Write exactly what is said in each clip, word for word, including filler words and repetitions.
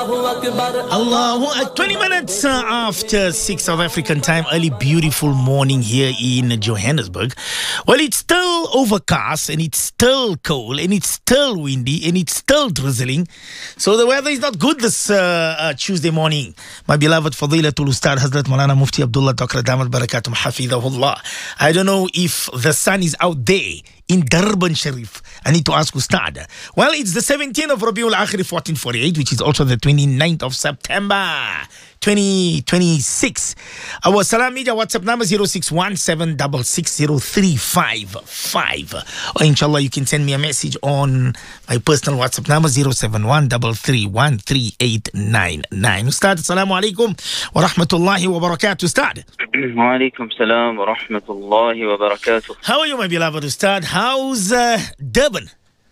Allah, twenty minutes uh, after six South African time, early beautiful morning here in Johannesburg. Well, it's still overcast and it's still cold and it's still windy and it's still drizzling. So the weather is not good this uh, uh, Tuesday morning. My beloved Fadilatul Ustad Hazrat Maulana Mufti Abdullah Doctor Damat Barakatum Hafidahullah. I don't know if the sun is out there in Durban Sharif. I need to ask Ustad. Well, it's the seventeenth of Rabiul Akhir fourteen forty-eight, which is also the twenty-ninth of September twenty twenty-six. Our Salam Media WhatsApp number zero six one seven six six zero three five five. Or inshallah, you can send me a message on my personal WhatsApp number zero seven one three three one three eight nine nine. Ustad, assalamu alaikum wa rahmatullahi wa barakatuh. Ustad. Wa alaikum salam wa rahmatullahi wa barakatuh. How are you, my beloved Ustad? How's uh, Durban?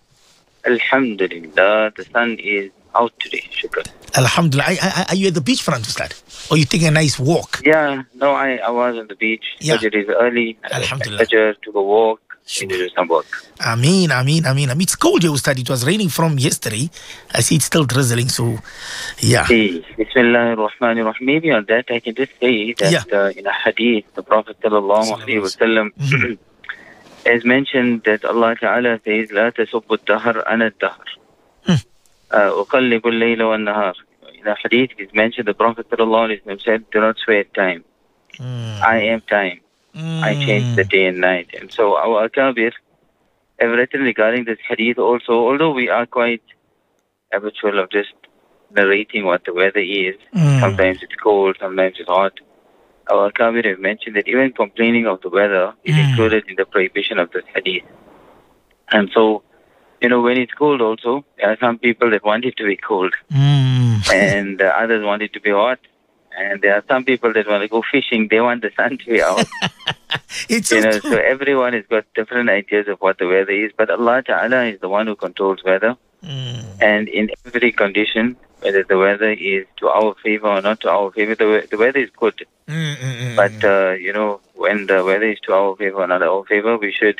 Alhamdulillah, the sun is out today, shukr. Alhamdulillah. I, I, are you at the beachfront, Ustad? Or you taking a nice walk? Yeah, no, I, I was on the beach. Yeah. Fajr is early. Alhamdulillah. Fajr, took a walk, Sure. to do some work. Ameen, Ameen, Ameen. I mean, it's cold here, Ustad. It was raining from yesterday. I see it's still drizzling, so yeah. See, Bismillah ar-Rahman ar-Rahim. Maybe on that I can just say that Yeah. uh, in a hadith, the Prophet sallallahu alaihi wasallam Mhm. has mentioned that Allah Ta'ala says, لا تسب الدهر أنا الدهر. Hmm. أقلب الليل والنهار. In a hadith, it's mentioned the Prophet sallallahu alaihi wasallam said, do not swear at time. Mm. I am time. I change the day and night. And so our Akabir have written regarding this hadith also, although we are quite habitual of just narrating what the weather is. Mm. Sometimes it's cold, sometimes it's hot. Our Akabir have mentioned that even complaining of the weather is Mm. included in the prohibition of this hadith. And so, you know, when it's cold also, there are some people that want it to be cold Mm. and uh, others want it to be hot. And there are some people that want to go fishing, they want the sun to be out. It's You so know, true. so everyone has got different ideas of what the weather is, but Allah Ta'ala is the one who controls weather. Mm. And in every condition, whether the weather is to our favor or not to our favor, the, we- the weather is good. Mm, mm, mm, But, mm. uh, you know, when the weather is to our favor or not our favor, we should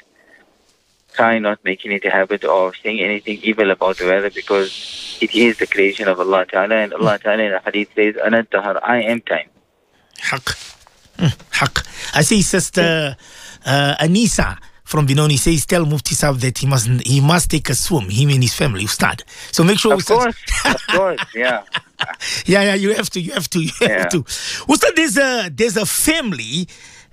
try not making it a habit of saying anything evil about the weather, because it is the creation of Allah Ta'ala. And Allah Ta'ala in the hadith says, Ana Dahar, I am time. Haq. Mm, Haq. I see Sister uh, Anisa from Benoni says, tell Mufti Saab that he must he must take a swim, him and his family, Ustad. So make sure Of Ustad- course, of course, yeah. yeah, yeah, you have to, you have to, you have Yeah. to. Ustad, there's a there's a family,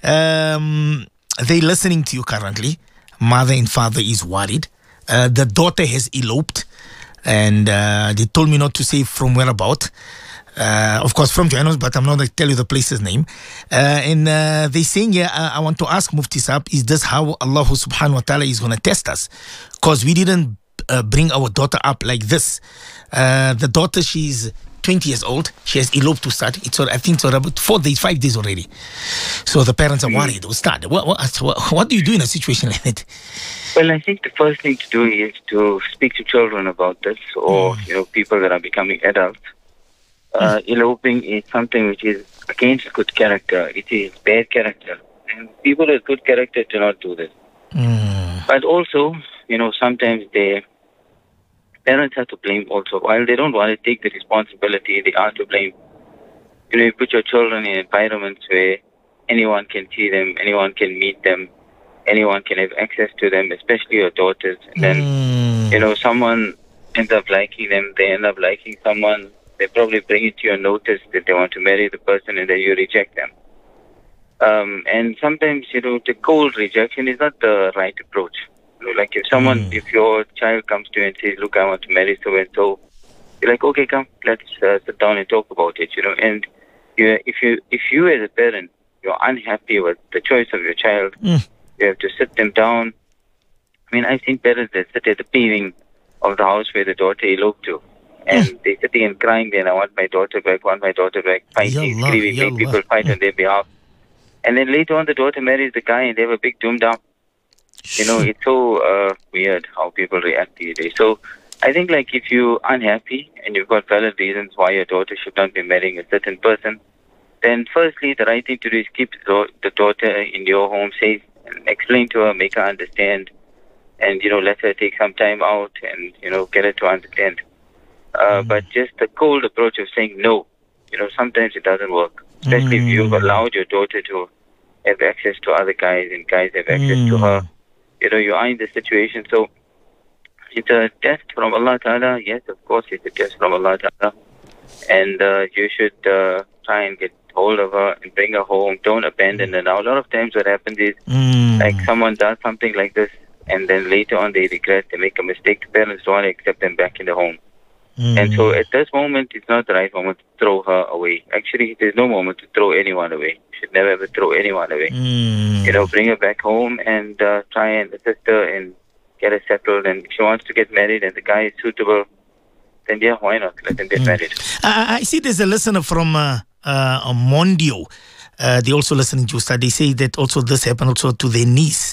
um, they listening to you currently. Mother and father is worried. Uh, the daughter has eloped, and uh, they told me not to say from where about. Uh, of course, from Johannesburg, but I'm not going to tell you the place's name. Uh, and uh, they saying, yeah, uh, I want to ask Mufti Saab, is this how Allah subhanahu wa ta'ala is going to test us? Because we didn't uh, bring our daughter up like this. Uh, the daughter, she's twenty years old. She has eloped to start. It's, I think, it's about four days, five days already. So the parents are worried. Ustad, what, what, what, what do you do in a situation like that? Well, I think the first thing to do is to speak to children about this, or you know, people that are becoming adults. Uh, eloping is something which is against good character. It is bad character, and people with good character do not do this. Mm. But also, you know, sometimes they parents have to blame also. While they don't want to take the responsibility, they are to blame. You know, you put your children in environments where anyone can see them, anyone can meet them, anyone can have access to them, especially your daughters. And then, Mm. you know, someone ends up liking them, they end up liking someone, they probably bring it to your notice that they want to marry the person, and then you reject them. Um, and sometimes, you know, the cold rejection is not the right approach. You know, like if someone, Mm. if your child comes to you and says, look, I want to marry so-and-so, you're like, okay, come, let's uh, sit down and talk about it, you know. And you, if you if you as a parent, you're unhappy with the choice of your child, Mm. you have to sit them down. I mean, I've seen parents that sit at the paving of the house where the daughter eloped to, and Mm. they're sitting and crying there, I want my daughter back, want my daughter back, fighting, Yallah, screaming, make yallah. people fight on their behalf. And then later on, the daughter marries the guy, and they have a big doom down. You know, it's so uh, weird how people react these days. So I think, like, if you're unhappy and you've got valid reasons why your daughter should not be marrying a certain person, then firstly, the right thing to do is keep the the daughter in your home safe and explain to her, make her understand, and, you know, let her take some time out and, you know, get her to understand. Uh, but just the cold approach of saying no, you know, sometimes it doesn't work. Especially if you've allowed your daughter to have access to other guys and guys have access to her. You know, you are in this situation. So it's a test from Allah Ta'ala. Yes, of course, it's a test from Allah Ta'ala. And uh, you should uh, try and get hold of her and bring her home. Don't abandon her. Now, a lot of times what happens is, Mm. like, someone does something like this, and then later on they regret, they make a mistake. The parents don't want to accept them back in the home. Mm. And so at this moment, it's not the right moment to throw her away. Actually, there's no moment to throw anyone away. You should never ever throw anyone away. Mm. You know, bring her back home and uh, try and assist her and get her settled. And if she wants to get married and the guy is suitable, then yeah, why not? Let them get married. I, I see there's a listener from uh, uh, Mondio. Uh, they also listening to Ustad. They say that also this happened also to their niece.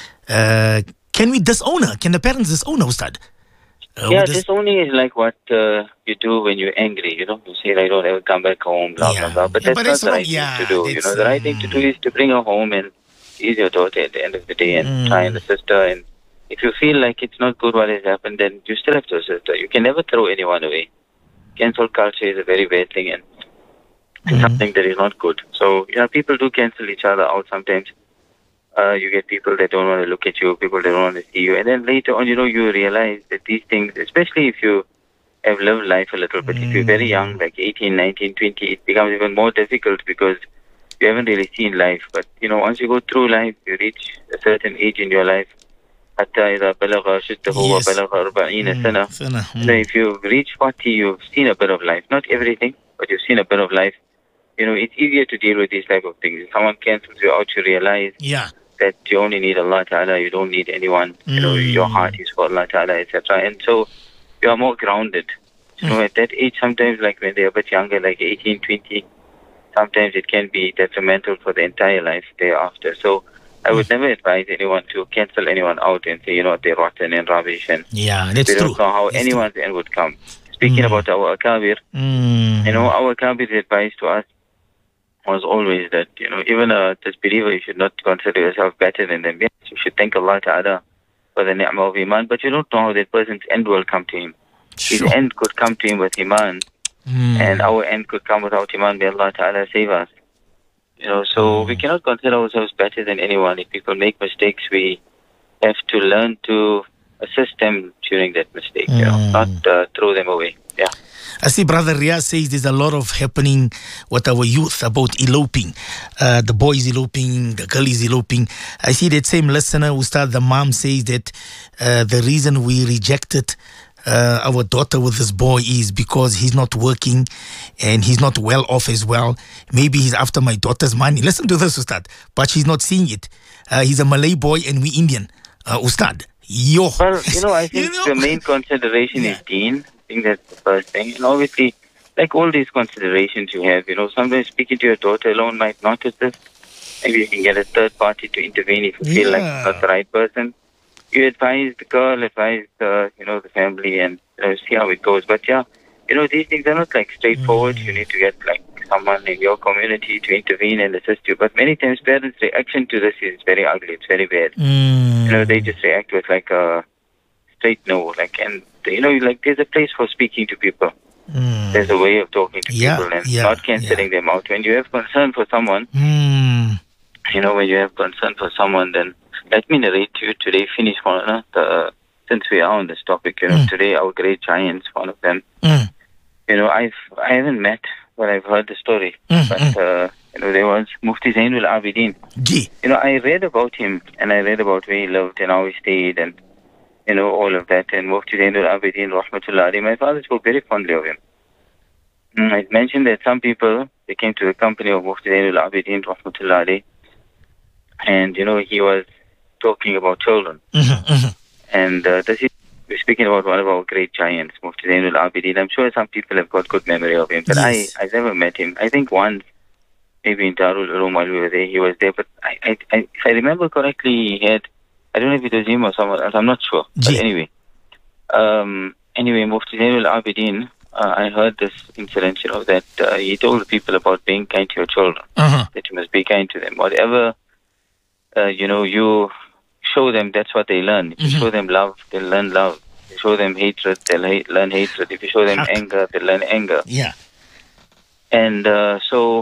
Uh, can we disown her? Can the parents disown her, Ustad? Uh, yeah, with this- disowning is like what uh, you do when you're angry. You know, you say, I don't ever come back home, blah, Yeah. blah, blah. But Yeah, that's but not that's the wrong. right Yeah, thing to do. You that's, know, the right thing to do is to bring her home and she's your daughter at the end of the day and Mm. try and assist her. And if you feel like it's not good what has happened, then you still have to assist her. You can never throw anyone away. Cancel culture is a very bad thing and it's something that is not good. So, yeah, people do cancel each other out sometimes. Uh, you get people that don't want to look at you, people that don't want to see you. And then later on, you know, you realize that these things, especially if you have lived life a little bit, if you're very young, like eighteen, nineteen, twenty, it becomes even more difficult because you haven't really seen life. But, you know, once you go through life, you reach a certain age in your life. حتى إذا بلغ شده وبلغ أربعين سنة. Sana. You know, if you've reached forty, you've seen a bit of life. Not everything, but you've seen a bit of life. You know, it's easier to deal with these type of things. If someone cancels you out, you realize Yeah. that you only need Allah Ta'ala, you don't need anyone. You know, Mm. your heart is for Allah Ta'ala, et cetera. And so you are more grounded. You know, at that age, sometimes like when they're a bit younger, like eighteen, twenty, sometimes it can be detrimental for the entire life thereafter. So I would never advise anyone to cancel anyone out and say, you know, they're rotten and rubbish and Yeah, that's we true. don't know how That's anyone's end would come. Speaking about our Akabir, true. Mm. you know, our Akabir's advice to us was always that, you know, even a disbeliever, you should not consider yourself better than them. Yes, you should thank Allah Ta'ala for the ni'mah of Iman, but you don't know how that person's end will come to him. His Sure. end could come to him with Iman, Mm. and our end could come without Iman. May Allah Ta'ala save us. You know, so we cannot consider ourselves better than anyone. If people make mistakes, we have to learn to assist them during that mistake, you know, Mm. not uh, throw them away. Yeah. I see Brother Riyaz says there's a lot of happening with our youth about eloping. Uh, the boys eloping, the girl is eloping. I see that same listener who started, the mom says that uh, the reason we rejected uh, our daughter with this boy is because he's not working and he's not well off as well. Maybe he's after my daughter's money. Listen to this, Ustad. But she's not seeing it. Uh, he's a Malay boy and we Indian. Uh, Ustad. Yo. Well, you know, I think You know? the main consideration is deen. I think that's the first thing. And obviously, like all these considerations you have, you know, sometimes speaking to your daughter alone might not do this. Maybe you can get a third party to intervene if you feel like Yeah. it's not the right person. You advise the girl, advise, uh, you know, the family and you know, see how it goes. But yeah, you know, these things are not like straightforward. Mm. You need to get like someone in your community to intervene and assist you. But many times parents' reaction to this is very ugly. It's very bad. Mm. You know, they just react with like a straight no. Like, and you know, like there's a place for speaking to people. Mm. There's a way of talking to Yeah, people and yeah, not canceling them out. When you have concern for someone, Mm. you know, when you have concern for someone, then let me narrate to you today. Finish one, uh, the, since we are on this topic. You know, Mm. today our great giants, one of them. Mm. You know, I've I haven't met, but I've heard the story. Mm, But uh, you know, there was Mufti Zainul Abidin. Gee. You know, I read about him and I read about where he lived and how he stayed and, you know, all of that. And Mufti Zainul Abidin, Rahmatullah alayhi, my father spoke very fondly of him. Mm, I mentioned that some people, they came to the company of Mufti Zainul Abidin, Rahmatullah alayhi, and, you know, he was talking about children. Mhm, mhm. And uh, this is, we're speaking about one of our great giants, Mufti Zainul Abidin. I'm sure some people have got good memory of him, but Yes. I, I've never met him. I think once, maybe in Darul Uloom while we were there, he was there. But I, I, I, if I remember correctly, he had, I don't know if it was him or someone else, I'm not sure. Gee. But anyway, um, anyway, Mufti Zainul Abidin, uh, I heard this incident, you know, that uh, he told the people about being kind to your children, Uh-huh. that you must be kind to them. Whatever, uh, you know, you show them, that's what they learn. If you Mhm. show them love, they'll learn love. You show them hatred, they'll hate, learn hatred. If you show them Haq. anger, they'll learn anger. Yeah. And uh, so,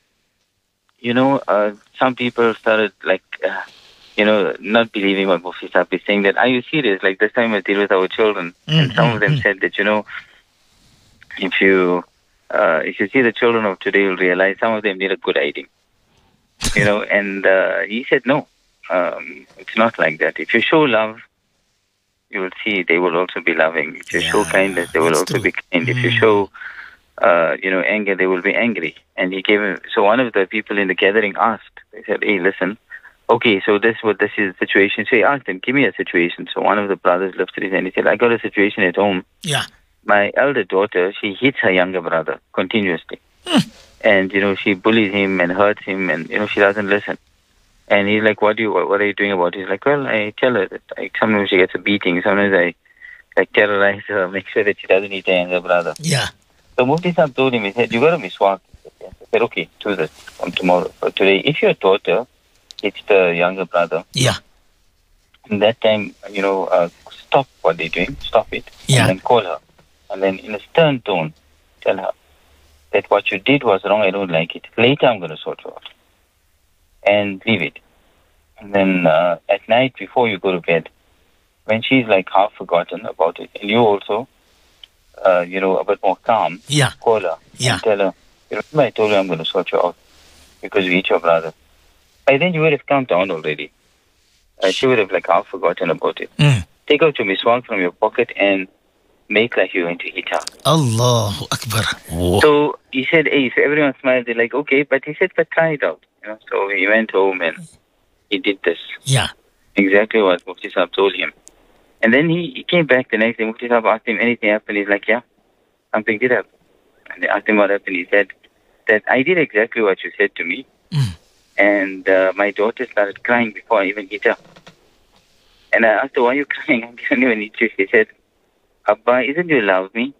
you know, uh, some people started like, uh, you know, not believing what Mufti Saab is saying. That, are you serious? Like this time we deal with our children. Mm, and some mm, of them mm. said that, you know, if you uh, if you see the children of today, you'll realize some of them need a good hiding. You know, and uh, he said, no, um, it's not like that. If you show love, you will see they will also be loving. If you Yeah, show kindness, they will that's also true. be kind. If you Mm. show, uh, you know, anger, they will be angry. And he gave him, so one of the people in the gathering asked, they said, hey, listen, okay, so this what this is the situation. So he asked him, give me a situation. So one of the brothers lifted his hand. He said, I got a situation at home. Yeah. My elder daughter, she hits her younger brother continuously. And, you know, she bullies him and hurts him and, you know, she doesn't listen. And he's like, what do you, what, what are you doing about it? He's like, well, I tell her that I, sometimes she gets a beating. Sometimes I like terrorize her, make sure that she doesn't hit her younger brother. Yeah. So Mufti Saab told him, he said, you got to miswak. I said, okay, do this from tomorrow. But today, if your daughter hits the younger brother, Yeah. in that time, you know, uh, stop what they're doing, stop it, Yeah. and then call her. And then in a stern tone, tell her that what you did was wrong, I don't like it. Later I'm going to sort you out. And leave it. And then uh, at night, before you go to bed, when she's like half forgotten about it, and you also, uh, you know, a bit more calm, Yeah. call her Yeah. and tell her, you remember I told you I'm going to sort you out because you hit your brother. By then you would have calmed down already. Uh, she would have like half forgotten about it. Mm. Take out your miswak from your pocket and make like you're going to hit her. Allahu Akbar. Whoa. So he said, hey, so everyone smiled. They're like, okay, but he said, but try it out. You know, so he went home and he did this. Yeah. Exactly what Mufti Saab told him. And then he, he came back the next day. Mufti Saab asked him, anything happened? He's like, yeah, something did happen. And they asked him what happened. He said that I did exactly what you said to me. Mm. And uh, my daughter started crying before I even hit her. And I asked her, why are you crying? I didn't even hit you. She said, Abba, isn't you love me?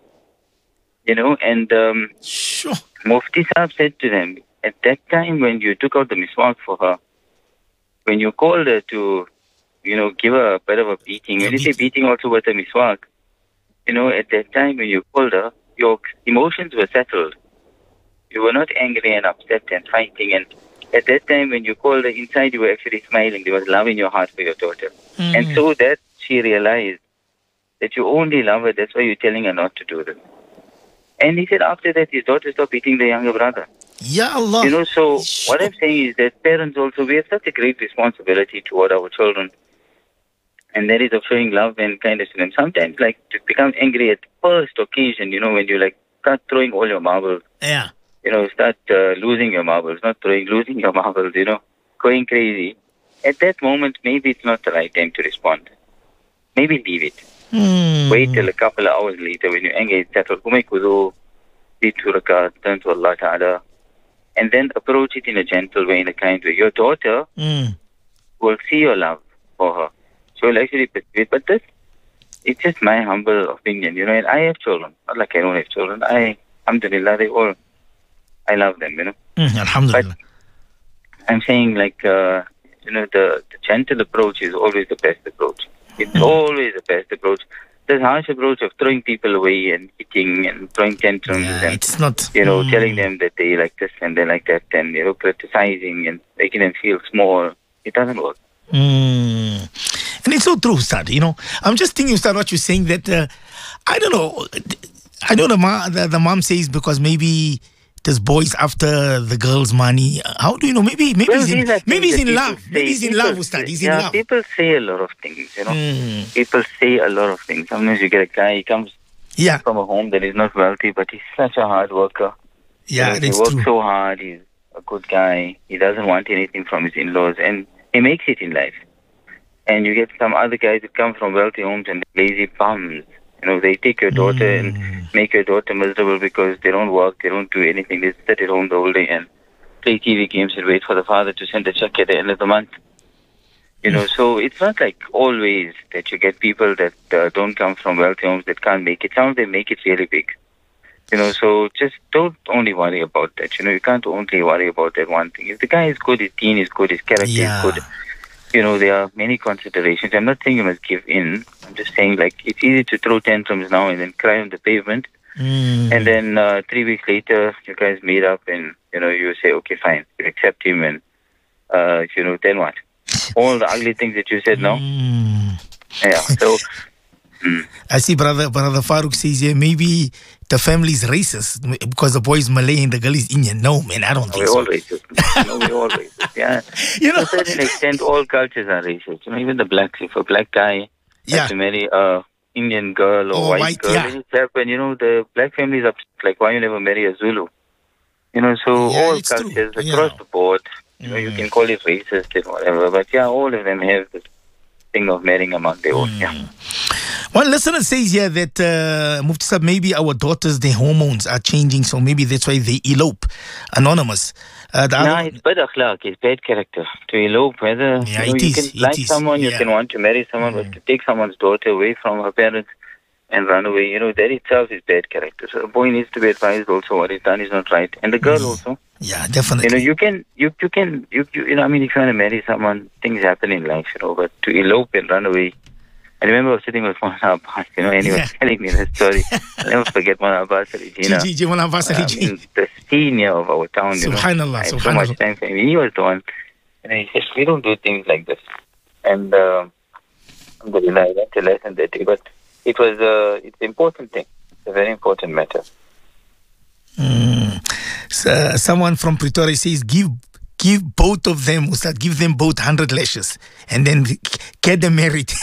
You know, and um, Sure. Mufti Saab said to them, at that time when you took out the miswak for her, when you called her to, you know, give her a bit of a beating, when A you say beating. beating also with a miswak, you know, at that time when you called her, your emotions were settled. You were not angry and upset and fighting. And at that time when you called her, inside you were actually smiling. There was love in your heart for your daughter. Mm. And so that she realized that you only love her. That's why you're telling her not to do this. And he said after that, his daughter stopped beating the younger brother. Ya Allah. You know, so Sure. what I'm saying is that parents also, we have such a great responsibility toward our children. And that is of showing love and kindness to them. Sometimes, like, to become angry at first occasion, you know, when you, like, start throwing all your marbles, Yeah. you know, start uh, losing your marbles, not throwing, losing your marbles, you know, going crazy. At that moment, maybe it's not the right time to respond. Maybe leave it. Mm. Wait till a couple of hours later when your anger is settled. Go make wudu, read two rakat, turn to Allah Ta'ala, and then approach it in a gentle way, in a kind way. Your daughter Mm. will see your love for her. She will actually perceive it. But this, it's just my humble opinion, you know, and I have children. Not like I don't have children. I, alhamdulillah, they all, I love them, you know. Mm. Alhamdulillah. I'm saying, like, uh, you know, the, the gentle approach is always the best approach. It's always the best approach. This harsh approach of throwing people away and hitting and throwing tantrums Yeah, and, it's not. you know, Mm. telling them that they like this and they like that and, you know, criticizing and making them feel small. It doesn't work. Mm. And it's so true, Ustad. You know, I'm just thinking, Ustad, what you're saying that, uh, I don't know, I know the, ma- the, the mom says because maybe there's boys after the girl's money. How do you know? Maybe maybe Well, he's in, these are maybe he's things in that love. people Maybe say. he's in People love, Ustad. say- He's yeah, in love. people say a lot of things, you know. Mm. People say a lot of things. Sometimes you get a guy, he comes Yeah, from a home that is not wealthy, but he's such a hard worker. yeah, You know, he that's works true. so hard. He's a good guy. He doesn't want anything from his in-laws, and he makes it in life. And you get some other guys that come from wealthy homes and lazy bums. You know, they take your daughter Mm. and make your daughter miserable because they don't work, they don't do anything. They sit at home the whole day and play T V games and wait for the father to send a check at the end of the month. You know, so it's not like always that you get people that uh, don't come from wealthy homes that can't make it. Some of them make it really big. You know, so just don't only worry about that. You know, you can't only worry about that one thing. If the guy is good, his deen is good, his character Yeah. is good, you know, there are many considerations. I'm not saying you must give in. I'm just saying, like, it's easy to throw tantrums now and then cry on the pavement. Mm. And then uh, three weeks later, you guys meet up and, you know, you say, okay, fine. You accept him and, uh, you know, then what? All the ugly things that you said now. Mm. Yeah, so... Mm. I see brother brother Farouk says here, maybe the family is racist because the boy is Malay and the girl is Indian. No, man, I don't No, think we're so. all racist. No, we're all racist. Yeah. You know? To a certain extent, all cultures are racist. You know, even the blacks. If a black guy Yeah. has to marry a Indian girl or, Or white, white, girl, yeah. then it's happened. You know, the black family is upset. Like, why you never marry a Zulu? You know, so Yeah, all it's true. cultures Yeah. across the board. You know, you Mm. can call it racist and whatever, but yeah, all of them have this thing of marrying among their own. Yeah. One listener says here that uh, Mufti Sahib, maybe our daughters, their hormones are changing, so maybe that's why they elope. Anonymous. Uh, the No, other- it's bad akhlaq, it's bad character. To elope, whether Yeah, you, know, it you is, can it like is, someone, you yeah. can want to marry someone, but to take someone's daughter away from her parents and run away, you know, that itself is bad character. So the boy needs to be advised also what he's done is not right. And the girl also. yeah, definitely. You know, you can, you you can, you, you, you know, I mean, if you want to marry someone, things happen in life, you know, but to elope and run away. I remember I was sitting with one Abbas, you know, and he was Yeah. telling me the story. I'll never forget one Abbas, Regina. G- G- G- Mullah Abbas Ali I G. mean, the senior of our town, you know. Subhanallah, I had so subhanallah. much time for him. He was the one. And he said, we don't do things like this. And uh, alhamdulillah, I learned a lesson that day. But it was uh, it's an important thing. It's a very important matter. Mm. So, someone from Pretoria says, give give both of them, Ustad, give them both one hundred lashes and then get them married.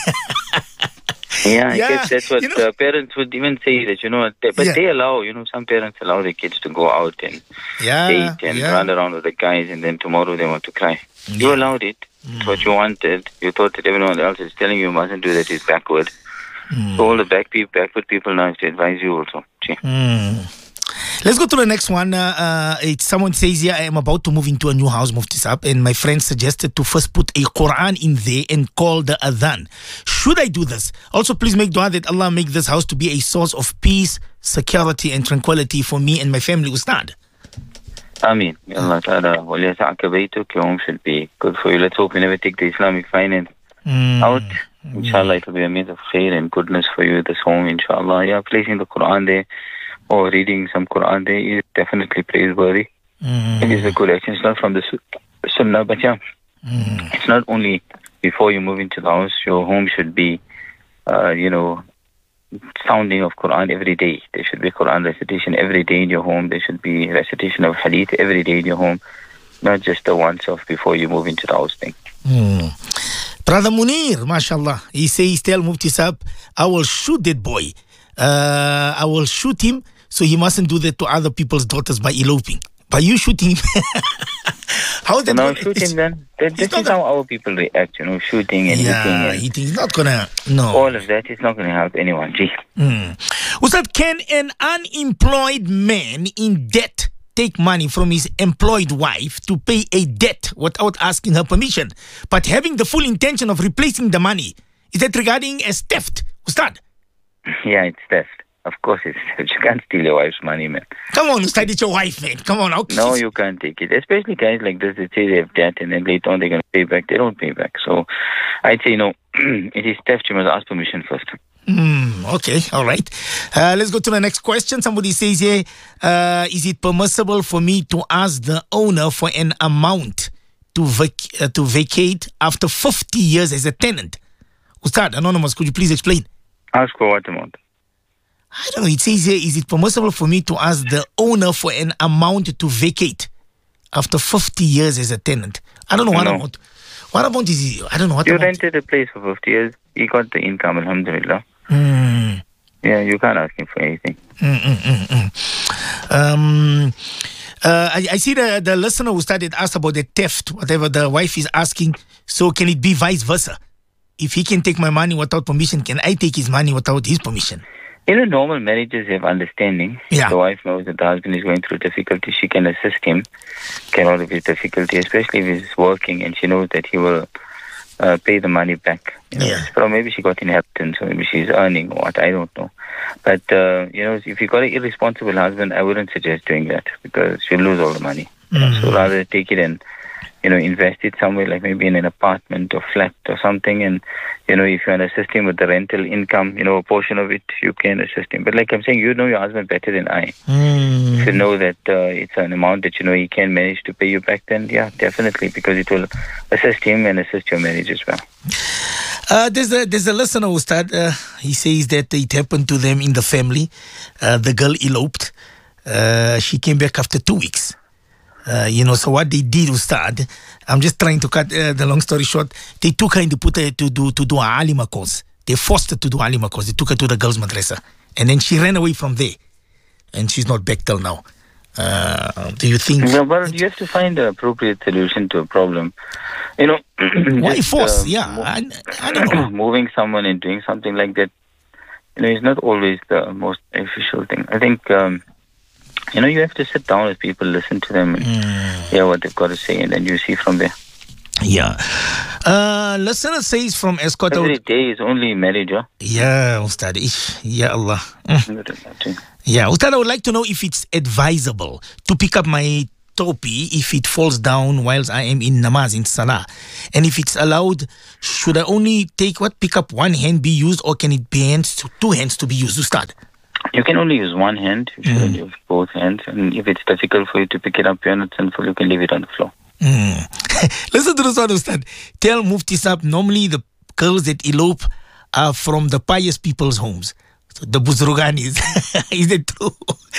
Yeah, I Yeah, guess that's what you know- uh, parents would even say that, you know, what, they, but Yeah. they allow, you know, some parents allow their kids to go out and yeah, date and yeah. run around with the guys, and then tomorrow they want to cry. You Yeah. allowed it. It's what you wanted. You thought that everyone else is telling you you mustn't do that is backward. Mm. So all the back people, backward people now have to advise you also. See. Mm. Let's go to the next one. Uh, uh, it's someone says here, I am about to move into a new house, Mufti Sahib, and my friend suggested to first put a Quran in there and call the adhan. Should I do this? Also, please make dua that Allah make this house to be a source of peace, security, and tranquility for me and my family. Ustad. Ameen. May Allah Ta'ala waliyasa'aka baytuk. Your home should be good for you. Let's hope you never take the Islamic finance Mm. out. Inshallah, it will be a means of khair and goodness for you, this home, inshallah. Yeah, placing the Quran there or reading some Quran there is definitely praiseworthy. Mm. It is a good action. It's not from the su- Sunnah, but yeah, Mm. it's not only before you move into the house, your home should be, uh, you know, sounding of Quran every day. There should be Quran recitation every day in your home. There should be recitation of Hadith every day in your home, not just the once off before you move into the house thing. Mm. Brother Munir, mashallah, he says, tell Mufti Sahib, I will shoot that boy. Uh, I will shoot him, so he mustn't do that to other people's daughters by eloping. By you shooting him. How So that now gonna- shoot it's- him then. That, he's this is not how our people react, you know, shooting and Yeah, hitting and he thinks he's not gonna. No. all of that is not going to help anyone. Gee. Mm. Ustad, can an unemployed man in debt take money from his employed wife to pay a debt without asking her permission, but having the full intention of replacing the money? Is that regarding as theft, Ustad? Yeah, it's theft. Of course it's theft. You can't steal your wife's money, man. Come on, Ustad, it's your wife, man. Come on, okay. No, you can't take it. Especially guys like this that say they have debt and then later on they're going to pay back. They don't pay back. So I'd say no. It is theft. You must ask permission first. Mm, okay, all right. Uh, let's go to the next question. Somebody says here, uh, is it permissible for me to ask the owner for an amount to vac- uh, to vacate after fifty years as a tenant? Ustad, Anonymous, could you please explain? Ask for what amount? I don't know. It says here, is it permissible for me to ask the owner for an amount to vacate after fifty years as a tenant? I don't know what No. amount. What amount is it? I don't know what You amount. rented a place for fifty years. You got the income, alhamdulillah. Mm. Yeah, you can't ask him for anything. Mm, mm, mm, mm. Um, uh, I, I see the, the listener who started asked about the theft, whatever the wife is asking. So can it be vice versa? If he can take my money without permission, can I take his money without his permission? You know, normal marriages have understanding. Yeah. The wife knows that the husband is going through difficulty. She can assist him, get out of his difficulty, especially if he's working and she knows that he will uh, pay the money back. You know? Yeah. So maybe she got inheritance or maybe she's earning or what, I don't know. But, uh, you know, if you got an irresponsible husband, I wouldn't suggest doing that because you'll lose all the money. Mm. So rather take it and you know, invest it somewhere, like maybe in an apartment or flat or something. And, you know, if you want to assist him with the rental income, you know, a portion of it, you can assist him. But like I'm saying, you know your husband better than I. Mm. If you know that uh, it's an amount that, you know, he can manage to pay you back, then yeah, definitely, because it will assist him and assist your marriage as well. Uh, there's a there's a listener, Ustad. Uh, he says that it happened to them in the family. Uh, the girl eloped. Uh, she came back after two weeks. Uh, you know, so what they did, Ustad, I'm just trying to cut uh, the long story short. They took her and they put her to do to do a alima course. They forced her to do alima course. They took her to the girls' madrasa, and then she ran away from there, and she's not back till now. Uh, do you think? Well, well, you have to find an appropriate solution to a problem. You know, why just, force? uh, yeah, mo- I, I don't know. moving someone and doing something like that, you know, is not always the most beneficial thing. I think, um, you know, you have to sit down with people, listen to them, and Mm. hear what they've got to say, and then you see from there. Yeah. Uh, listener says from Escort. Every day is only marriage, huh? Yeah, Ustad. Ish. Ya Allah. Mm. Mm. Yeah, Ustad, I would like to know if it's advisable to pick up my topi if it falls down whilst I am in namaz, in salah. And if it's allowed, should I only take what? Pick up one hand be used, or can it be hands, two hands to be used, Ustad? You can only use one hand. You should use both hands. And if it's difficult for you to pick it up, you're not sinful, you can leave it on the floor. Mm. Listen to this one, Ustad. Tell Mufti Saab, normally the girls that elope are from the pious people's homes. So the Buzruganis. Is it true?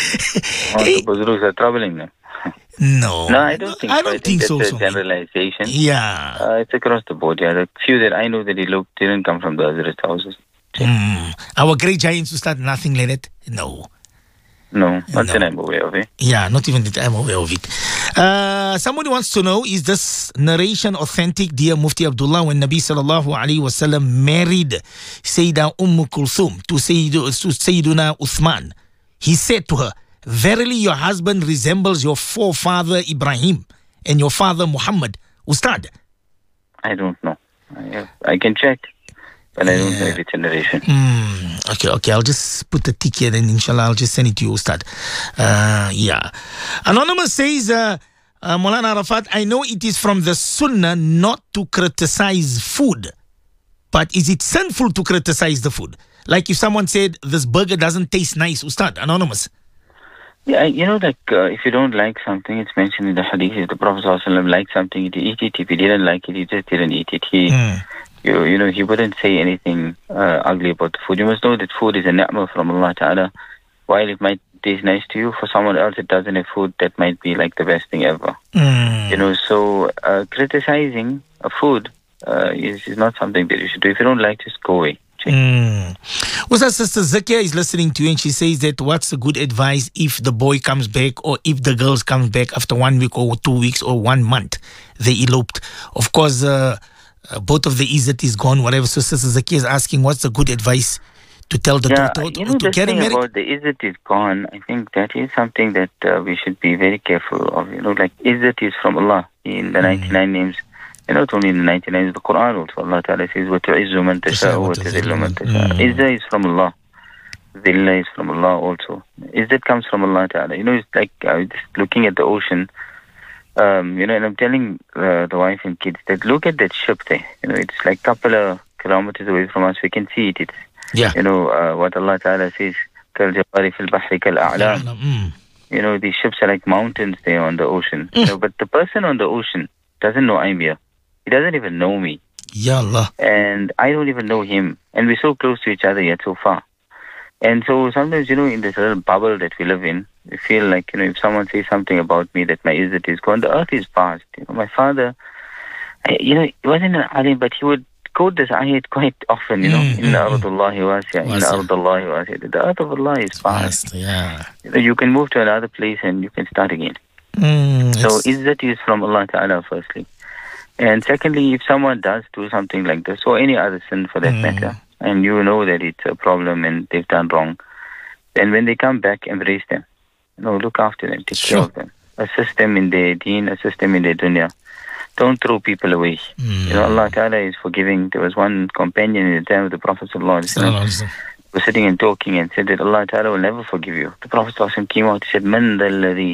All the Buzrugs are troubling them. No. No, I don't think I so. don't I think, think so. that's so a generalization. Yeah. Uh, it's across the board. Yeah, the few that I know that eloped didn't come from the Hazrat houses. Mm. Our great giants, Ustad, nothing like that? No. No, not No. that I'm aware of it. Yeah, not even that I'm aware of it. Uh, somebody wants to know, is this narration authentic, dear Mufti Abdullah, when Nabi sallallahu alayhi wasallam married Sayyidah Umm Kulthum to, Sayyid, to Sayyiduna Uthman? He said to her, verily your husband resembles your forefather Ibrahim and your father Muhammad. Ustad? I don't know. I, I can check, but I don't know if it's a narration. Mm, okay, okay. I'll just put the tick here, then inshallah I'll just send it to you, Ustad. Uh, yeah. Anonymous says, uh, uh, Maulana Arafat, I know it is from the Sunnah not to criticize food, but is it sinful to criticize the food? Like if someone said, this burger doesn't taste nice, Ustad, Anonymous. Yeah, you know, like uh, if you don't like something, it's mentioned in the hadith. If the Prophet ﷺ liked something, he'd eat it. If he didn't like it, he just didn't eat it. He, Mm. you, you know, he wouldn't say anything uh, ugly about the food. You must know that food is a ni'mah from Allah Ta'ala. While it might taste nice to you, for someone else it doesn't have food that might be like the best thing ever. Mm. You know, so uh, criticizing a food uh, is, is not something that you should do. If you don't like, just go away. Mm. What's that, Sister Zakia is listening to you, and she says that what's the good advice if the boy comes back or if the girls comes back after one week or two weeks or one month they eloped? Of course, uh, uh, both of the izzat is gone, whatever. So Sister Zakia is asking what's the good advice to tell the Yeah, daughter you know, to the get thing married? about the izzat is gone, I think that is something that uh, we should be very careful of. You know, like izzat is from Allah in the mm. ninety-nine names. And not only in the ninety-nine, the Quran also. Allah Ta'ala says, وَتُعِزُّ مَنْ تَشَاءُ وَتُذِلُّ مَنْ تَشَاءُ. Izzah is from Allah. Zillah is from Allah also. Izzat comes from Allah Ta'ala. You know, it's like uh, just looking at the ocean. Um, you know, and I'm telling uh, the wife and kids that look at that ship there. You know, it's like a couple of kilometers away from us. We can see it. It's, Yeah. you know, uh, what Allah Ta'ala says, كَالْجَوَارِ فِي الْبَحْرِ كَالْأَعْلَامِ. Mm. You know, these ships are like mountains there on the ocean. You know, but the person on the ocean doesn't know I'm here. He doesn't even know me. Ya Allah. And I don't even know him. And we're so close to each other yet so far. And so sometimes, you know, in this little bubble that we live in, we feel like, you know, if someone says something about me that my izzat is gone, the earth is vast. You know, my father, I, you know, he wasn't an alim, but he would quote this ayat quite often, you know, Mm, Inna mm, ardullahi wasi'a, Inna Wasi'a. ardullahi wasi'a. The earth of Allah is vast. Vast, yeah. You know, you can move to another place and you can start again. Mm, So it's- izzat is from Allah Ta'ala firstly. And secondly, if someone does do something like this, or any other sin for that Mm. matter, and you know that it's a problem and they've done wrong, then when they come back, embrace them. You know, look after them, take Sure. care of them. Assist them in their deen, assist them in their dunya. Don't throw people away. Mm. You know, Allah Ta'ala is forgiving. There was one companion in the time of the Prophet Sallallahu Alaihi Wasallam Sallallahu Alaihi Wasallam. was sitting and talking and said that Allah Ta'ala will never forgive you. The Prophet Sallallahu Alaihi Wasallam came out and said, Man dhalladhi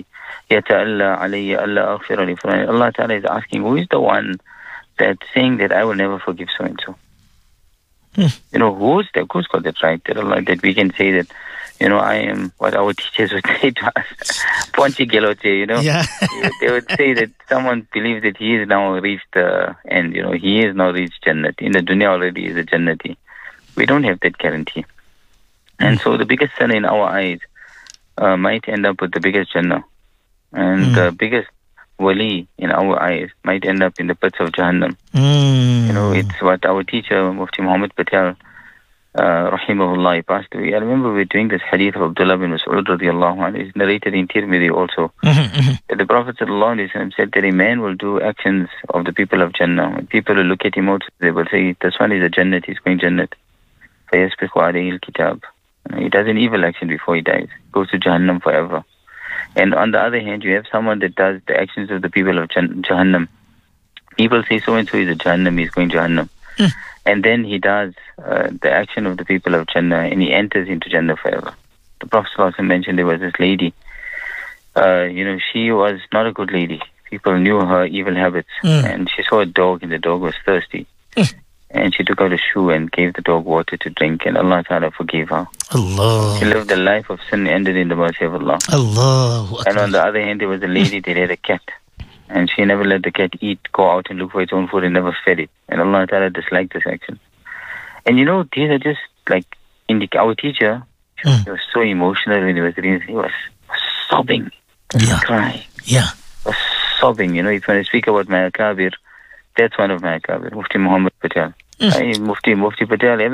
يَتَأَلَّى عَلَيَّ أَلَّا أَغْفِرَ لِفُلَانٍ. Allah Ta'ala is asking, who is the one that's saying that I will never forgive so and so? Hmm. You know, who's that? Who's got that right? That Allah, that we can say that, you know, I am what our teachers would say to us, Ponchi Gelote, you know. Yeah. They would say that someone believes that he has now reached the end, you know, he has now reached Jannat. In the dunya already is a Jannati. We don't have that guarantee. And so the biggest sin in our eyes uh, might end up with the biggest Jannah. And Mm. the biggest wali in our eyes might end up in the pits of Jahannam. Mm. You know, it's what our teacher, Mufti Muhammad Patel, uh, rahimahullah, he passed away. I remember we were doing this hadith of Abdullah bin Mas'ud radiallahu anhu. It's narrated in Tirmidhi also. Mm-hmm, mm-hmm. That the Prophet sallallahu alaihi wasallam said that a man will do actions of the people of Jannah. When people will look at him out, they will say, this one is a Jannat, he's going Jannat. فَيَسْبِقُ عَلَيْهِ الْكِتَابِ. He does an evil action before he dies. Goes to Jahannam forever. And on the other hand, you have someone that does the actions of the people of Jahannam. People say so-and-so is a Jahannam, he's going Jahannam. Mm. And then he does uh, the action of the people of Jannah and he enters into Jannah forever. The Prophet ﷺ mentioned there was this lady. Uh, you know, she was not a good lady. People knew her evil habits. Mm. And she saw a dog and the dog was thirsty. Mm. And she took out a shoe and gave the dog water to drink, and Allah Ta'ala forgave her. Allah. She lived a life of sin, ended in the mercy of Allah. Allah. And on the other hand, there was a lady that had a cat. And she never let the cat eat, go out and look for its own food and never fed it. And Allah Ta'ala disliked this action. And you know, these are just like, in the, our teacher, he was, Mm. he was so emotional when he was reading. He was sobbing, he was Yeah. crying, Yeah. he was sobbing. You know, if when I speak about my Akabir, that's one of my Akabir, Mufti Muhammad Patel. Mm. I, Mufti, Mufti Patel,